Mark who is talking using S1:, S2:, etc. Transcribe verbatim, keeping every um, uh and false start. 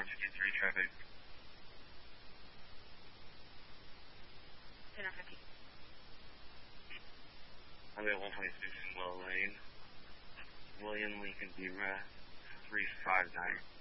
S1: one fifty-three traffic.
S2: ten fifty.
S1: I'm at one twenty-six in Low Lane. William Lincoln D. three five nine.